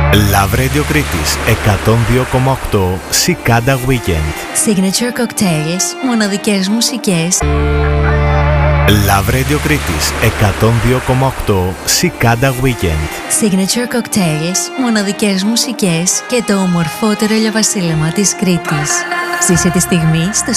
Love Radio Κρήτης 102,8 Cicada Weekend. Signature cocktails, μοναδικές μουσικές. Love Radio Κρήτης 102,8 Cicada Weekend. Signature cocktails, μοναδικές μουσικές και το ομορφότερο ηλιοβασίλεμα της Κρήτης. Ζήσε τη στιγμή στο